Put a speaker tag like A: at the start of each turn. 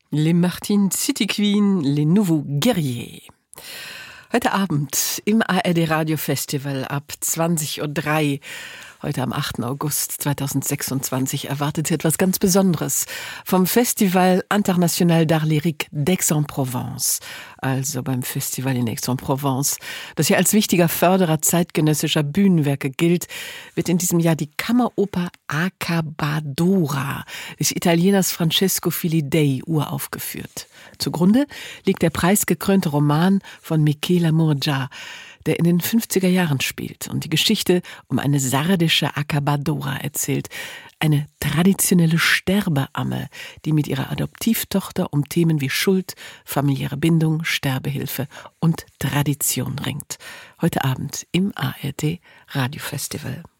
A: Les Martin City Queen, les nouveaux guerriers. Heute Abend im ARD Radio Festival ab 20:03 Uhr. Heute am 8. August 2026 erwartet Sie etwas ganz Besonderes vom Festival International d'Art Lyrique d'Aix-en-Provence, also beim Festival in Aix-en-Provence, das hier als wichtiger Förderer zeitgenössischer Bühnenwerke gilt, wird in diesem Jahr die Kammeroper Accabadora des Italieners Francesco Filidei uraufgeführt. Zugrunde liegt der preisgekrönte Roman von Michela Murgia, der in den 50er Jahren spielt und die Geschichte um eine sardische Accabadora erzählt, eine traditionelle Sterbeamme, die mit ihrer Adoptivtochter um Themen wie Schuld, familiäre Bindung, Sterbehilfe und Tradition ringt. Heute Abend im ARD Radio Festival.